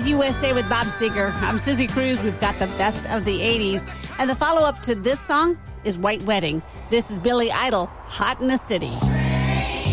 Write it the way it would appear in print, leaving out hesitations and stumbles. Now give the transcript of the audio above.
80s USA with Bob Seger. I'm Susie Cruz. We've got the best of the 80s. And the follow-up to this song is White Wedding. This is Billy Idol, Hot in the City.